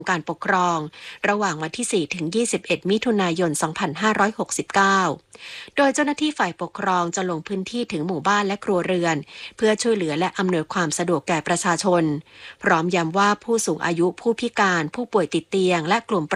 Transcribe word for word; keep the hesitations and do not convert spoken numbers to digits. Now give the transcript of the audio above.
การปกครองระหว่างวันที่ สี่ ถึง ยี่สิบเอ็ด มิถุนายน สองพันห้าร้อยหกสิบเก้า โดยเจ้าหน้าที่ฝ่ายปกครองจะลงพื้นที่ถึงหมู่บ้านและครัวเรือนเพื่อช่วยเหลือและอำนวยความสะดวกแก่ประชาชนพร้อมย้ำว่าผู้สูงอายุผู้พิการผู้ป่วยติดเตียงและกลุ่ม